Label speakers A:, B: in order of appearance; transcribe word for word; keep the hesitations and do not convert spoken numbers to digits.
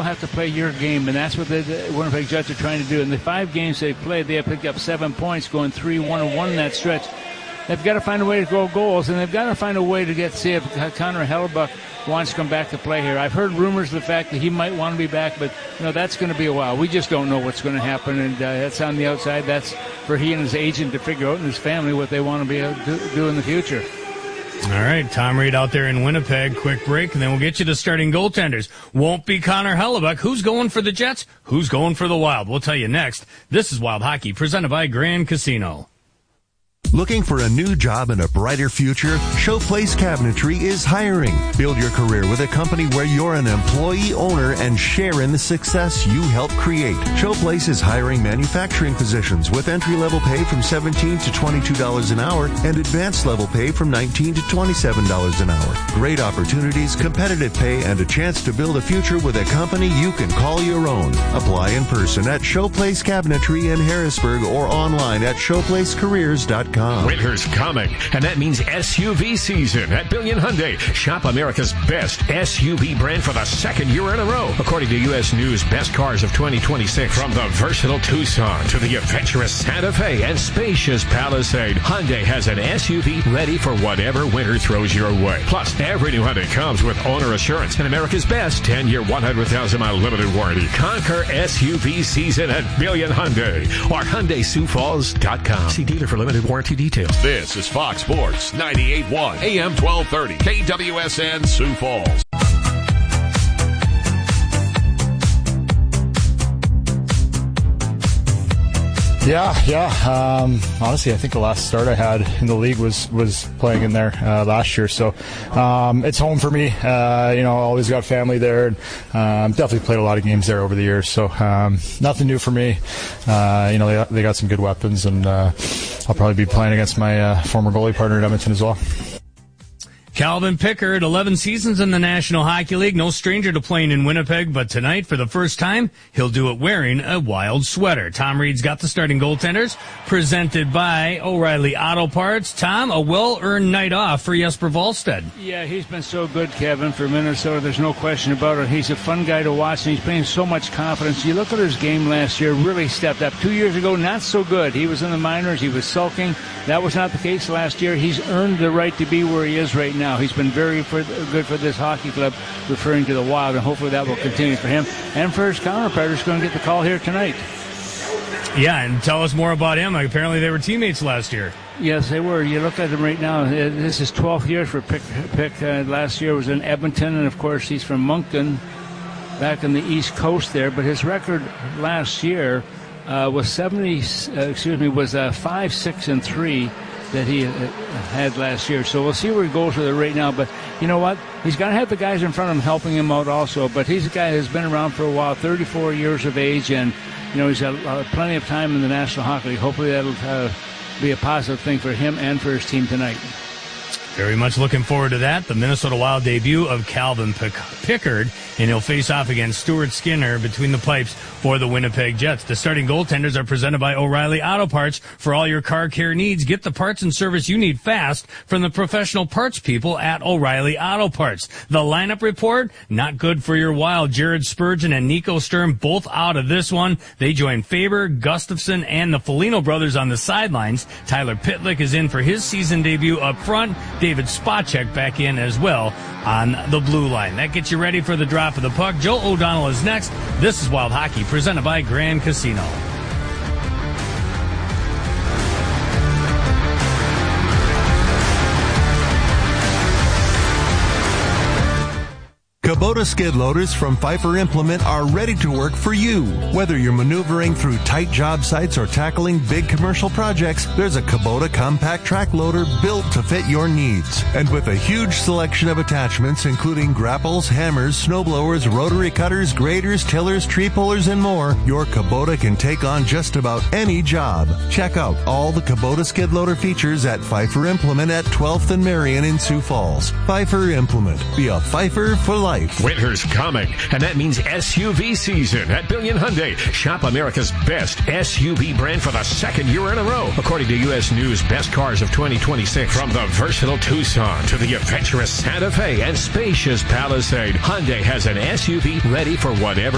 A: have to play your game, and that's what the, the Winnipeg Jets are trying to do. In the five games they've played, they have picked up seven points, going three one and one in that stretch. They've got to find a way to go goals, and they've got to find a way to get see if Connor Hellebuyck wants to come back to play here. I've heard rumors of the fact that he might want to be back, but you know that's going to be a while. We just don't know what's going to happen, and uh, that's on the outside. That's for he and his agent to figure out, and his family, what they want to be able to do, do in the future.
B: All right, Tom Reed out there in Winnipeg. Quick break, and then we'll get you to starting goaltenders. Won't be Connor Hellebuyck. Who's going for the Jets? Who's going for the Wild? We'll tell you next. This is Wild Hockey, presented by Grand Casino.
C: Looking for a new job and a brighter future? Showplace Cabinetry is hiring. Build your career with a company where you're an employee owner and share in the success you help create. Showplace is hiring manufacturing positions with entry-level pay from seventeen dollars to twenty-two dollars an hour and advanced level pay from nineteen dollars to twenty-seven dollars an hour. Great opportunities, competitive pay, and a chance to build a future with a company you can call your own. Apply in person at Showplace Cabinetry in Harrisburg or online at showplace careers dot com.
D: Winter's coming, and that means S U V season at Billion Hyundai. Shop America's best S U V brand for the second year in a row. According to U S News Best Cars of twenty twenty-six, from the versatile Tucson to the adventurous Santa Fe and spacious Palisade, Hyundai has an S U V ready for whatever winter throws your way. Plus, every new Hyundai comes with owner assurance and America's best ten-year, one hundred thousand mile limited warranty. Conquer S U V season at Billion Hyundai or Hyundai Sioux Falls dot com. See dealer for limited warranty details.
E: This is Fox Sports ninety-eight point one A M twelve thirty K W S N Sioux Falls.
F: Yeah, yeah. Um, honestly, I think the last start I had in the league was was playing in there uh, last year. So um, it's home for me. Uh, you know, always got family there. And, um, definitely played a lot of games there over the years. So um, nothing new for me. Uh, you know, they, they got some good weapons, and uh, I'll probably be playing against my uh, former goalie partner at Edmonton as well.
B: Calvin Pickard, eleven seasons in the National Hockey League. No stranger to playing in Winnipeg, but tonight, for the first time, he'll do it wearing a Wild sweater. Tom Reed's got the starting goaltenders, presented by O'Reilly Auto Parts. Tom, a well-earned night off for Jesper Wallstedt.
A: Yeah, he's been so good, Kevin, for Minnesota. There's no question about it. He's a fun guy to watch, and he's playing so much confidence. You look at his game last year, really stepped up. Two years ago, not so good. He was in the minors. He was sulking. That was not the case last year. He's earned the right to be where he is right now. He's been very for, good for this hockey club, referring to the Wild, and hopefully that will continue for him. And for his counterpart, who's going to get the call here tonight.
B: Yeah, and tell us more about him. Apparently they were teammates last year.
A: Yes, they were. You look at him right now. This is twelfth year for Pick. Pick. Uh, last year was in Edmonton, and, of course, he's from Moncton, back on the East Coast there. But his record last year uh, was seventy. Uh, excuse me, was uh, five, six, and three that he uh, had last year. So we'll see where he goes with it right now. But you know what? He's got to have the guys in front of him helping him out also. But he's a guy who's been around for a while, thirty-four years of age, and you know he's got uh, plenty of time in the National Hockey League. Hopefully that'll uh, be a positive thing for him and for his team tonight.
B: Very much looking forward to that. The Minnesota Wild debut of Calvin Pick- Pickard, and he'll face off against Stuart Skinner between the pipes for the Winnipeg Jets. The starting goaltenders are presented by O'Reilly Auto Parts. For all your car care needs, get the parts and service you need fast from the professional parts people at O'Reilly Auto Parts. The lineup report, not good for your Wild. Jared Spurgeon and Nico Sturm both out of this one. They join Faber, Gustafsson, and the Foligno brothers on the sidelines. Tyler Pitlick is in for his season debut up front. David Spacek back in as well on the blue line. That gets you ready for the drop of the puck. Joe O'Donnell is next. This is Wild Hockey, presented by Grand Casino.
C: Kubota skid loaders from Pfeiffer Implement are ready to work for you. Whether you're maneuvering through tight job sites or tackling big commercial projects, there's a Kubota compact track loader built to fit your needs. And with a huge selection of attachments, including grapples, hammers, snowblowers, rotary cutters, graders, tillers, tree pullers, and more, your Kubota can take on just about any job. Check out all the Kubota skid loader features at Pfeiffer Implement at twelfth and Marion in Sioux Falls. Pfeiffer Implement. Be a Pfeiffer for life.
D: Winter's coming, and that means S U V season at Billion Hyundai. Shop America's best S U V brand for the second year in a row. According to U S News Best Cars of twenty twenty-six, from the versatile Tucson to the adventurous Santa Fe and spacious Palisade, Hyundai has an S U V ready for whatever